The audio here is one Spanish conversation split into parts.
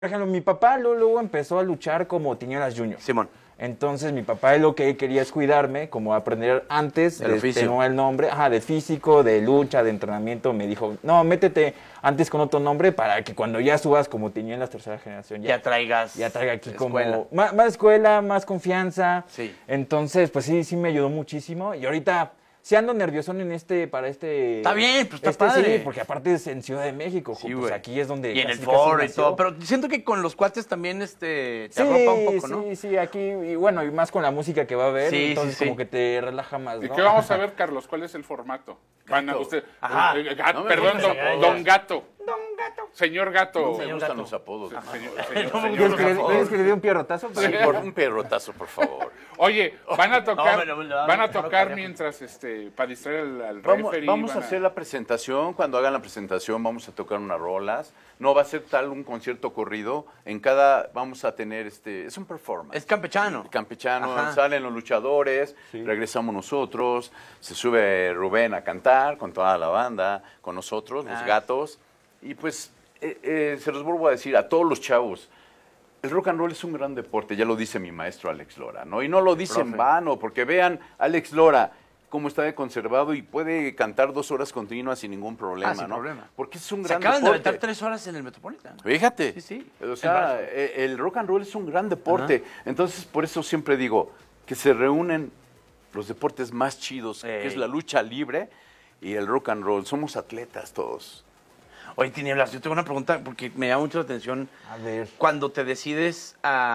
Por ejemplo, mi papá luego empezó a luchar como Tiñolas Junior. Simón. Entonces mi papá lo que quería es cuidarme, como aprender antes El oficio. no el nombre, de físico, de lucha, de entrenamiento. Me dijo, no, métete antes con otro nombre para que cuando ya subas como tenía en la tercera generación, Ya traigas ya traiga aquí escuela. como más escuela, más confianza. Sí. Entonces, pues sí me ayudó muchísimo. Y ahorita sí ando nerviosón para este... Está bien, pues está padre. Sí, porque aparte es en Ciudad de México, Sí, pues güey. aquí es donde Y en el casi foro y nació. todo. Pero siento que con los cuates también te arropa un poco, ¿no? Sí, aquí, y bueno, y más con la música que va a haber, Sí, entonces sí. como que te relaja más, ¿no? ¿Y qué vamos a ver, Carlos? ¿Cuál es el formato? Van a usted, Ajá. gato, No me perdón, gusta don, el apodo. don Gato. Señor Gato. No me Señor gustan Gato. los apodos. ¿Quieres que le dé un pierrotazo? Sí, por un perrotazo, por favor. Oye, van a tocar, No, van a no, tocar no, mientras, para distraer al Vamos, referee. vamos a van hacer la presentación. Cuando hagan la presentación vamos a tocar unas rolas. No va a ser tal un concierto corrido. En cada vamos a tener es un performance. Es campechano. Campechano, Ajá. salen los luchadores, regresamos nosotros, se sube Rubén a cantar con toda la banda, con nosotros, los gatos. Y pues se los vuelvo a decir a todos los chavos, el rock and roll es un gran deporte, ya lo dice mi maestro Alex Lora, ¿no? Y no lo dice en vano, porque vean Alex Lora cómo está de conservado y puede cantar 2 horas continuas sin ningún problema, sin ¿no? problema. Porque es un Se gran acaban de deporte. aventar 3 horas en el Metropolitan. Fíjate. Sí, sí. O sea, el rock and roll es un gran deporte. Entonces, por eso siempre digo que se reúnen los deportes más chidos, que es la lucha libre y el rock and roll. Somos atletas todos. Oye, Tinieblas, yo tengo una pregunta porque me llama mucho la atención. A ver. Cuando te decides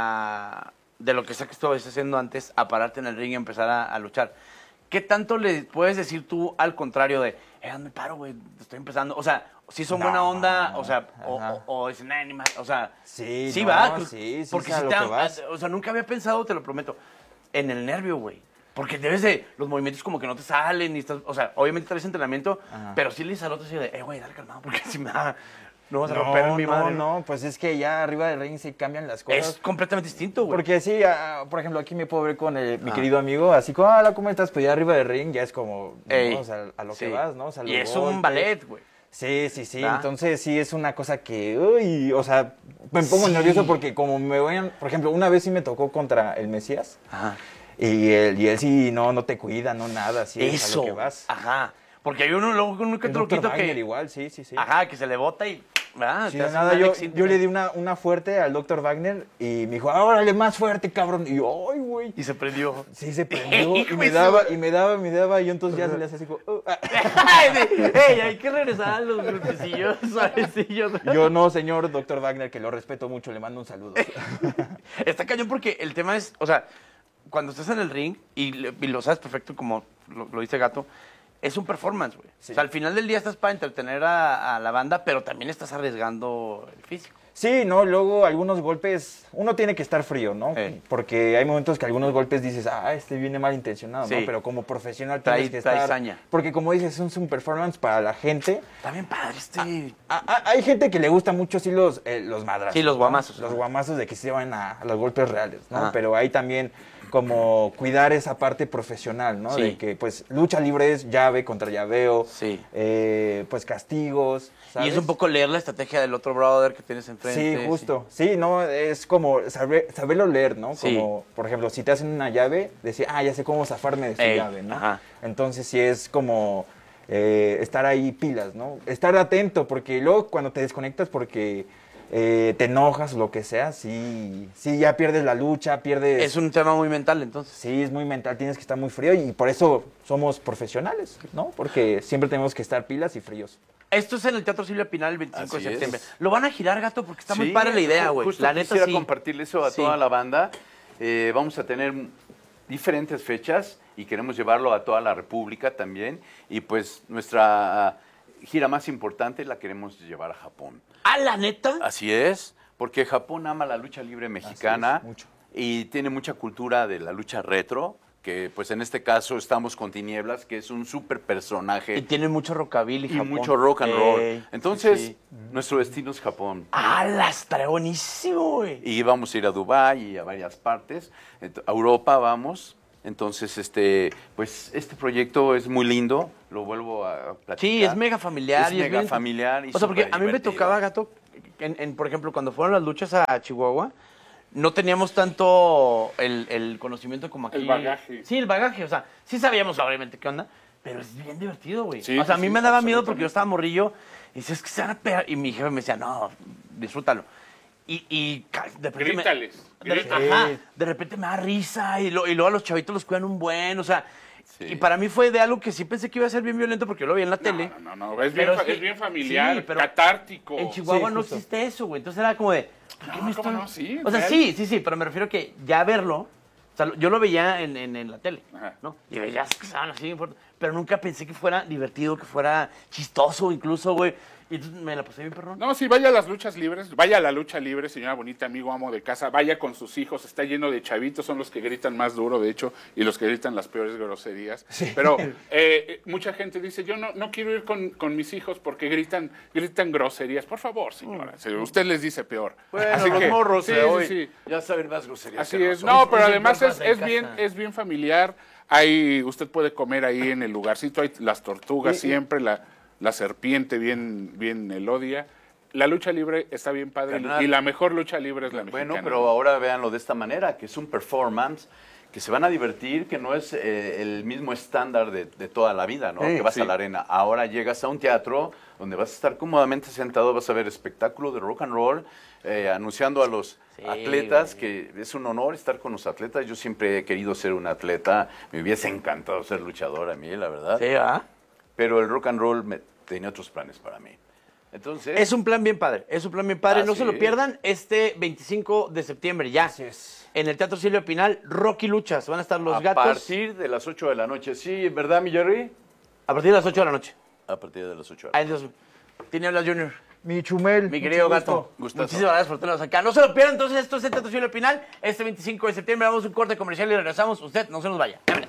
de lo que sea que estabas haciendo antes, a pararte en el ring y empezar a luchar, ¿qué tanto le puedes decir tú al contrario de, me paro, güey, estoy empezando? O sea, si son buena onda, o sea, o dicen, ni más, o sea, Sí, sí no, va, sí, porque es a si lo te, que vas. o sea, nunca había pensado, te lo prometo, en el nervio, güey. Porque debes de, los movimientos como que no te salen, y estás, o sea, obviamente traes entrenamiento, pero sí le dices al otro así de, güey, dale calmado, porque si me da, no vas a romper mi madre. No, pues es que ya arriba del ring se cambian las cosas. Es completamente distinto, güey. Porque sí, por ejemplo, aquí me puedo ver con mi querido amigo, así como, hola, ¿cómo estás? Pues ya arriba del ring ya es como, Ey, ¿no? O sea, a lo sí. que vas, ¿no? O sea, Y los es un golpes. ballet, güey. Sí, ¿Va? entonces sí es una cosa que, uy, o sea, me pongo nervioso porque como me vayan, por ejemplo, una vez sí me tocó contra el Mesías, Ajá. y él sí no te cuida, no nada, sí es a Eso. lo que vas. Ajá. Porque hay uno luego con un que El otro Dr. loquito Wagner que. igual, sí. Ajá, que se le bota y. ¿Verdad? Sí, Te de hace nada, un yo Alex Intec. le di una fuerte al Dr. Wagner y me dijo, órale, más fuerte, cabrón. Y yo, ay, güey. Y se prendió. Sí, se prendió y Hijo me de daba, su- y me daba, y yo entonces ya se le hacía así como, ¡Ey, hay que regresar a los golpecillos suavecillos! Yo no, señor Dr. Wagner, que lo respeto mucho, le mando un saludo. Está cañón porque el tema es, o sea, cuando estás en el ring, y lo sabes perfecto como lo dice Gato, es un performance, güey. Sí. O sea, al final del día estás para entretener a la banda, pero también estás arriesgando el físico. Sí, no, luego algunos golpes, uno tiene que estar frío, ¿no? Porque hay momentos que algunos golpes dices, este viene malintencionado, Sí. ¿no? Pero como profesional Trae- tienes que trae estar... saña. Porque como dices, es un performance para la gente. Está bien padre Hay gente que le gusta mucho, sí, los madrazos. Sí, los ¿no? guamazos. Los guamazos de que se van a los golpes reales, ¿no? Ajá. Pero hay también como cuidar esa parte profesional, ¿no? Sí. De que, pues, lucha libre es llave contra llaveo, Sí. pues, castigos, ¿sabes? Y es un poco leer la estrategia del otro brother que tienes enfrente. Sí, justo. Sí, no, es como saberlo leer, ¿no? Sí. Como, por ejemplo, si te hacen una llave, decir, ya sé cómo zafarme de su Ey, llave, ¿no? ajá. Entonces sí es como estar ahí pilas, ¿no? Estar atento, porque luego cuando te desconectas porque te enojas o lo que sea, sí ya pierdes la lucha, pierdes... Es un tema muy mental, entonces. Sí, es muy mental, tienes que estar muy frío y por eso somos profesionales, ¿no? Porque siempre tenemos que estar pilas y fríos. Esto es en el Teatro Silvia Pinal el 25 Así de septiembre. es. Lo van a girar, Gato, porque está muy Sí, padre la idea, güey. Justo La neta quisiera sí. compartirle eso a Sí. toda la banda. Vamos a tener diferentes fechas y queremos llevarlo a toda la República también. Y pues nuestra gira más importante la queremos llevar a Japón. Ah, la neta. Así es, porque Japón ama la lucha libre mexicana es, mucho. y tiene mucha cultura de la lucha retro, que pues en este caso estamos con Tinieblas, que es un súper personaje Y tiene mucho rockabilly, y Japón. mucho rock and roll. Ey, Entonces, sí, sí. nuestro destino es Japón. Ah, estará buenísimo, güey. Y vamos a ir a Dubái y a varias partes, a Europa vamos. Entonces, pues este proyecto es muy lindo, lo vuelvo a platicar. Sí, es mega familiar. Es y mega bien- familiar y O sea, porque a mí me superdivertido. tocaba, Gato, por ejemplo, cuando fueron las luchas a Chihuahua, no teníamos tanto el conocimiento como aquí. El bagaje. Sí, el bagaje, o sea, sí sabíamos obviamente qué onda, pero es bien divertido, güey. Sí, o sea, a mí sí, me daba miedo porque absolutamente. yo estaba morrillo y dices, es que se van a pegar. Y mi jefe me decía, no, disfrútalo. De repente Grítales. Ajá, de repente me da risa y luego a los chavitos los cuidan un buen, o sea, Sí. y para mí fue de algo que sí pensé que iba a ser bien violento porque yo lo vi en la tele. No, es Pero bien, es es que- bien familiar, sí, pero catártico. En Chihuahua Sí, no justo. existe eso, güey. Entonces era como de. ¿por qué No, me ¿cómo están- no? Sí, O sea, real. sí, pero me refiero que ya verlo. O sea, yo lo veía en la tele, Ajá. ¿no? Y veías que estaban así, pero nunca pensé que fuera divertido, que fuera chistoso incluso, güey. Y entonces me la pasé bien, perrón. No, sí, vaya a las luchas libres, vaya a la lucha libre, señora bonita, amigo, amo de casa, vaya con sus hijos, está lleno de chavitos, son los que gritan más duro, de hecho, y los que gritan las peores groserías. Pero mucha gente dice, yo no quiero ir con mis hijos porque gritan groserías. Por favor, señora, usted les dice peor. Bueno, Así los que, morros sí, de sí, hoy sí. ya saben más groserías. Así que es. nosotros. No, pero Es además bien pasa en casa. es bien familiar. Ahí usted puede comer ahí en el lugarcito, hay las tortugas siempre, la serpiente bien elodia. La lucha libre está bien padre Carnal. y la mejor lucha libre es la mexicana. Bueno, pero ahora véanlo de esta manera, que es un performance, que se van a divertir, que no es el mismo estándar de toda la vida, ¿no? Que vas sí. a la arena. Ahora llegas a un teatro donde vas a estar cómodamente sentado, vas a ver espectáculo de rock and roll, anunciando a los Sí, atletas, güey. que es un honor estar con los atletas. Yo siempre he querido ser un atleta, me hubiese encantado ser luchador a mí, la verdad. Sí, ¿ah? Pero el rock and roll tenía otros planes para mí. Entonces, Es un plan bien padre, es un plan bien padre. No Así se lo es. pierdan este 25 de septiembre ya. Así es. En el Teatro Silvia Pinal, Rocky Luchas. Van a estar los a gatos partir de las 8 de la noche. Sí, ¿verdad, mi Jerry? a partir de las 8 de la noche. A partir de las 8 de la Ahí entonces, Tinieblas Junior. Mi Chumel. Mi querido mucho gato. gusto. Gustazo. Muchísimas gracias por tenernos acá. No se lo pierdan, entonces, esto es el Teatro Silvia Pinal. Este 25 de septiembre vamos a un corte comercial y regresamos. Usted no se nos vaya.